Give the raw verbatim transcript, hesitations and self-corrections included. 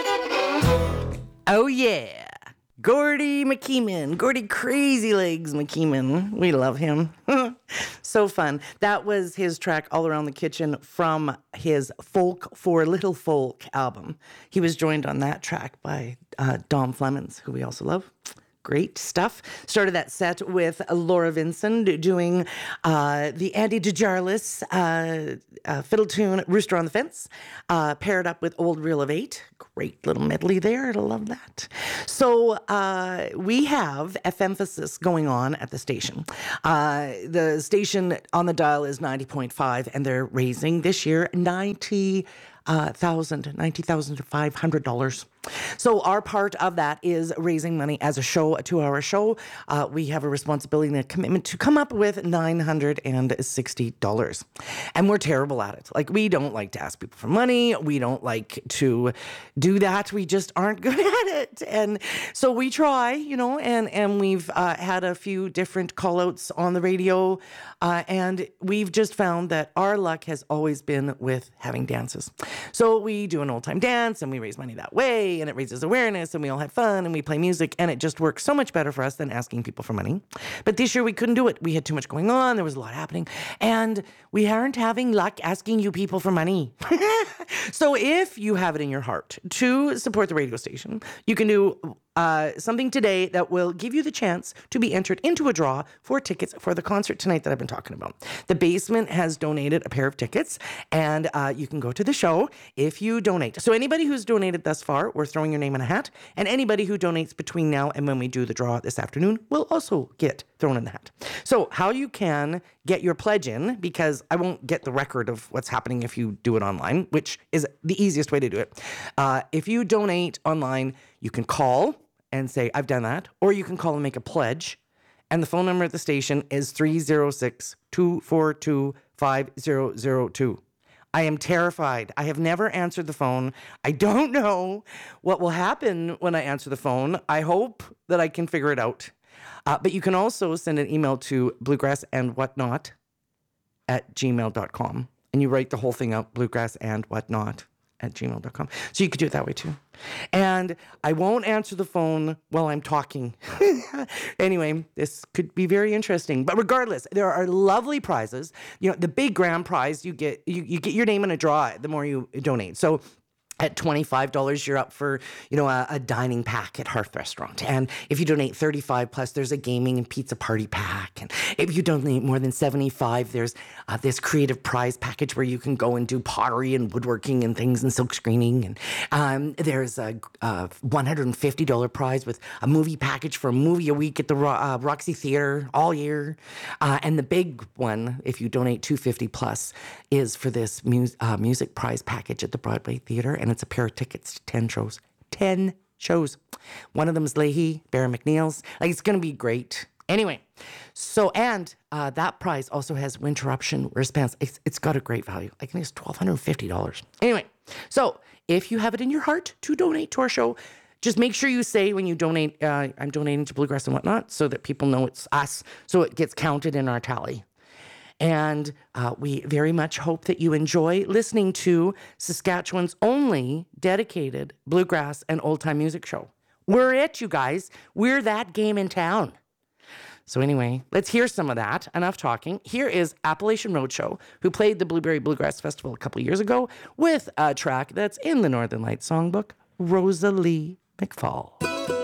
Oh, yeah. Gordy McKeeman. Gordy Crazy Legs McKeeman. We love him. So fun. That was his track All Around the Kitchen from his Folk for Little Folk album. He was joined on that track by uh, Dom Flemons, who we also love. Great stuff. Started that set with Laura Vincent doing uh, the Andy DeJarlis uh, uh, fiddle tune, Rooster on the Fence, uh, paired up with Old Reel of Eight. Great little medley there. I love that. So uh, we have F emphasis going on at the station. Uh, the station on the dial is ninety point five, and they're raising this year ninety uh, thousand, ninety thousand five hundred dollars. So our part of that is raising money as a show, a two-hour show. Uh, we have a responsibility and a commitment to come up with nine hundred sixty dollars. And we're terrible at it. Like, we don't like to ask people for money. We don't like to do that. We just aren't good at it. And so we try, you know, and, and we've uh, had a few different call-outs on the radio. Uh, and we've just found that our luck has always been with having dances. So we do an old-time dance, and we raise money that way. And it raises awareness, and we all have fun, and we play music, and it just works so much better for us than asking people for money. But this year we couldn't do it. We had too much going on. There was a lot happening, and we aren't having luck asking you people for money. So if you have it in your heart to support the radio station, you can do uh, something today that will give you the chance to be entered into a draw for tickets for the concert tonight that I've been talking about. The Basement has donated a pair of tickets, and uh, you can go to the show if you donate. So anybody who's donated thus far, we're throwing your name in a hat, and anybody who donates between now and when we do the draw this afternoon will also get thrown in the hat. So how you can get your pledge in, because I won't get the record of what's happening if you do it online, which is the easiest way to do it. Uh, if you donate online, you can call and say, I've done that, or you can call and make a pledge. And the phone number at the station is three oh six, two four two, five oh oh two. I am terrified. I have never answered the phone. I don't know what will happen when I answer the phone. I hope that I can figure it out. Uh, but you can also send an email to bluegrass and whatnot at gmail dot com. And you write the whole thing out, bluegrass and whatnot at gmail dot com. So you could do it that way too. And I won't answer the phone while I'm talking. Anyway, this could be very interesting. But regardless, there are lovely prizes. You know, the big grand prize, you get you, you get your name in a draw the more you donate. So at twenty-five dollars, you're up for, you know, a, a dining pack at Hearth Restaurant. And if you donate thirty-five plus, there's a gaming and pizza party pack. And if you donate more than seventy-five, there's uh, this creative prize package where you can go and do pottery and woodworking and things and silk screening. And um, there's a, a one hundred fifty dollars prize with a movie package for a movie a week at the uh, Roxy Theater all year. Uh, and the big one, if you donate two hundred fifty plus, is for this mu- uh, music prize package at the Broadway Theater. And it's a pair of tickets to ten shows. ten shows. One of them is Leahy, Barry McNeil's. Like, it's going to be great. Anyway, so, and uh, that prize also has Winterruption wristbands. It's, it's got a great value. I think it's one thousand two hundred fifty dollars. Anyway, so if you have it in your heart to donate to our show, just make sure you say when you donate, uh, I'm donating to Bluegrass and Whatnot, so that people know it's us, so it gets counted in our tally. And uh, we very much hope that you enjoy listening to Saskatchewan's only dedicated bluegrass and old-time music show. We're it, you guys. We're that game in town. So anyway, let's hear some of that. Enough talking. Here is Appalachian Roadshow, who played the Blueberry Bluegrass Festival a couple of years ago with a track that's in the Northern Lights songbook, Rosalie McFall.